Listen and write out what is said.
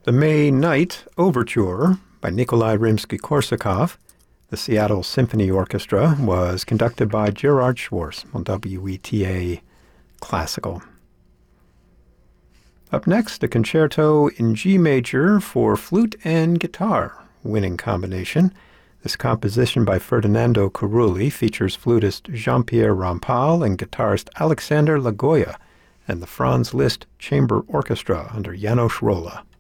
The May Night Overture by Nikolai Rimsky-Korsakov, the Seattle Symphony Orchestra, was conducted by Gerard Schwartz on WETA Classical. Up next, a concerto in G major for flute and guitar, winning combination. This composition by Ferdinando Carulli features flutist Jean-Pierre Rampal and guitarist Alexander Lagoya and the Franz Liszt Chamber Orchestra under János Róla.